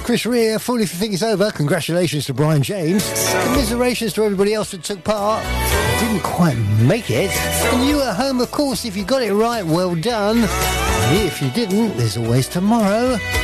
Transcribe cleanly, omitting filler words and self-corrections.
Chris Rea, Fool If You Think It's Over. Congratulations to Brian James. Commiserations to everybody else that took part. Didn't quite make it. And you at home, of course, if you got it right, well done. And if you didn't, there's always tomorrow.